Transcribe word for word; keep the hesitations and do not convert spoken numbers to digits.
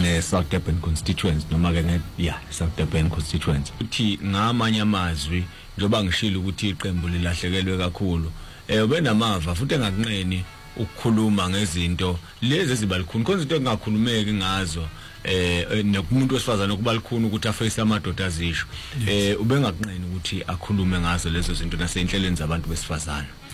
ne South Durban constituency noma ke ne yeah South Durban constituency uthi ngamanye amazwi njoba ngishilo ukuthi iqembu lilahlekelwe kakhulu eh ube namava futhi engakunqeni ukukhuluma ngezinto lezi ezibalikhulu konke into engakhulumeki ngazo eh nokumuntu wesifazana okubalikhulu ukuthi afeyise amadoda azisho eh ube ngakunqeni ukuthi akhulume ngazo lezo zinto nasenhlelweni zabantu besifazana.